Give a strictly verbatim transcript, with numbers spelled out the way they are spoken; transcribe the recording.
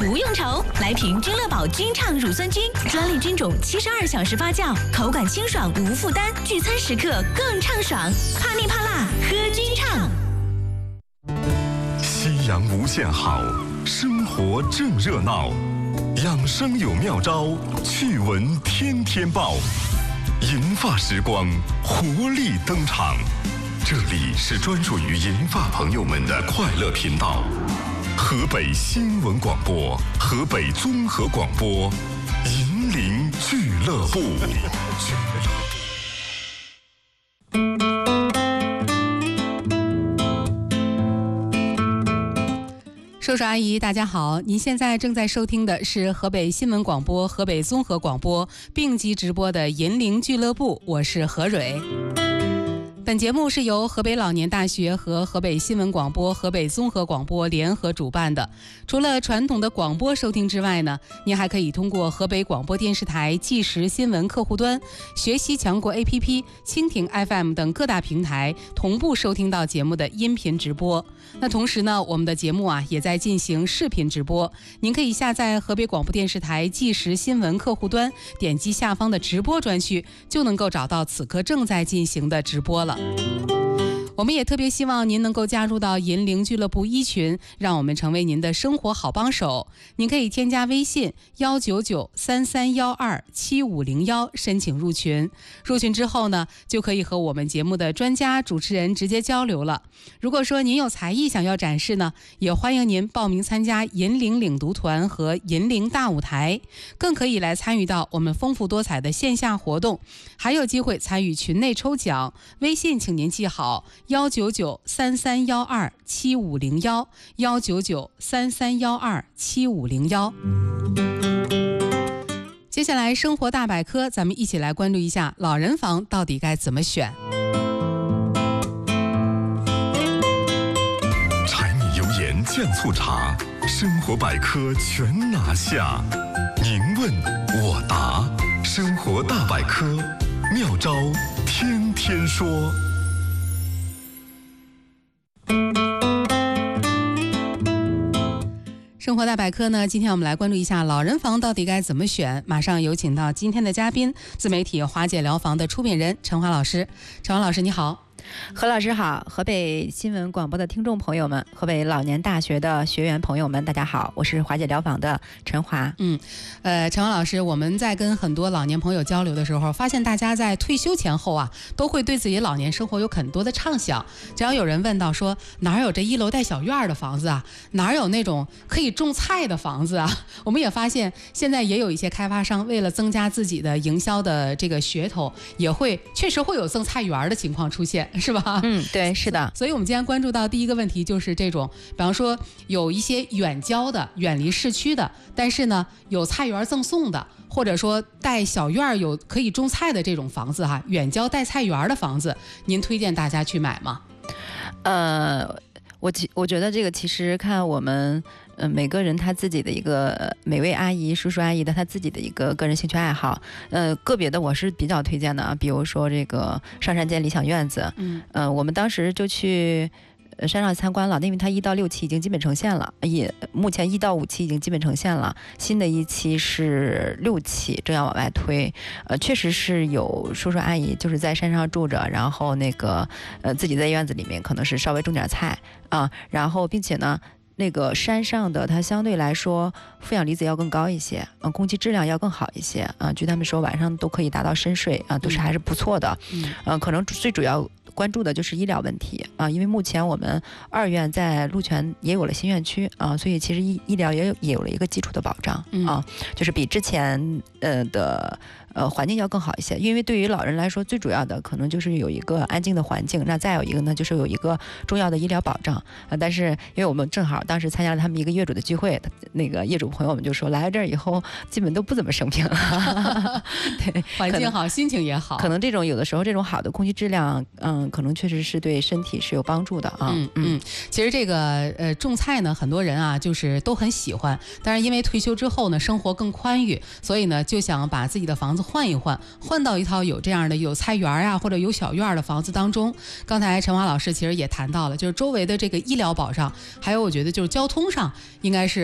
不用愁，来瓶君乐宝君畅乳酸菌，专利菌种，七十二小时发酵，口感清爽无负担，聚餐时刻更畅爽。怕腻怕辣，喝君畅。 夕阳无限好，生活正热闹，养生有妙招，趣闻天天报。银发时光，活力登场。这里是专属于银发朋友们的快乐频道，河北新闻广播，河北综合广播，银铃俱乐部。 叔叔阿姨大家好，您现在正在收听的是河北新闻广播、河北综合广播并机直播的银铃俱乐部，我是何蕊。本节目是由河北老年大学和河北新闻广播、河北综合广播联合主办的。除了传统的广播收听之外呢，您还可以通过河北广播电视台即时新闻客户端、学习强国 A P P、蜻蜓 F M 等各大平台同步收听到节目的音频直播。那同时呢，我们的节目啊也在进行视频直播，您可以下载河北广播电视台即时新闻客户端，点击下方的直播专区，就能够找到此刻正在进行的直播了。我们也特别希望您能够加入到银铃俱乐部一群，让我们成为您的生活好帮手。您可以添加微信幺九九三三幺二七五零幺申请入群。入群之后呢，就可以和我们节目的专家主持人直接交流了。如果说您有才艺想要展示呢，也欢迎您报名参加银铃领读团和银铃大舞台，更可以来参与到我们丰富多彩的线下活动，还有机会参与群内抽奖。微信请您记好幺九九三三幺二七五零幺幺九九三三幺二七五零幺。接下来生活大百科，咱们一起来关注一下老人房到底该怎么选。 柴米油盐酱醋茶，生活百科全拿下。您问我答，生活大百科，妙招天天说。 生活大百科呢，今天我们来关注一下老人房到底该怎么选。马上有请到今天的嘉宾，自媒体华姐疗房的出品人陈华老师。陈华老师你好。 何老师好，河北新闻广播的听众朋友们，河北老年大学的学员朋友们，大家好，我是华姐疗房的陈华。 嗯，呃，陈华老师，我们在跟很多老年朋友交流的时候，发现大家在退休前后啊，都会对自己老年生活有很多的畅想。只要有人问到说哪有这一楼带小院的房子啊，哪有那种可以种菜的房子啊，我们也发现现在也有一些开发商为了增加自己的营销的这个噱头，也会确实会有赠菜园的情况出现。是吧？ 嗯，对，是的。 所以我们今天关注到第一个问题就是这种，比方说有一些远郊的、远离市区的，但是呢有菜园赠送的，或者说带小院有可以种菜的这种房子哈，远郊带菜园的房子，您推荐大家去买吗？ 呃，我其我觉得这个其实看我们。呃，每个人他自己的一个每位阿姨、叔叔阿姨的他自己的一个个人兴趣爱好，呃，个别的我是比较推荐的啊，比如说这个上山间理想院子，嗯，呃，我们当时就去山上参观了，因为它一到六期已经基本呈现了，也目前一到五期已经基本呈现了，新的一期是六期，正要往外推。呃，确实是有叔叔阿姨就是在山上住着，然后那个呃自己在院子里面可能是稍微种点菜啊，然后并且呢。那个山上的它相对来说负氧离子要更高一些，嗯、呃，空气质量要更好一些啊、呃。据他们说，晚上都可以达到深睡啊、呃，都是还是不错的。嗯，呃，可能最主要关注的就是医疗问题啊、呃，因为目前我们二院在鹿泉也有了新院区啊、呃，所以其实医医疗也有也有了一个基础的保障啊、嗯呃，就是比之前呃的。呃，环境要更好一些，因为对于老人来说，最主要的可能就是有一个安静的环境，那再有一个呢，就是有一个重要的医疗保障。呃，但是因为我们正好当时参加了他们一个业主的聚会，那个业主朋友们就说，来这儿以后基本都不怎么生病了。对， 环境好，心情也好。 可能这种有的时候这种好的空气质量，嗯，可能确实是对身体是有帮助的啊。 嗯嗯，其实这个呃种菜呢，很多人啊就是都很喜欢，但是因为退休之后呢，生活更宽裕，所以呢就想把自己的房子换一换，换到一套有这样的有菜园啊或者有小院的房子当中。刚才陈华老师其实也谈到了，就是周围的这个医疗保障，还有我觉得就是交通上应该是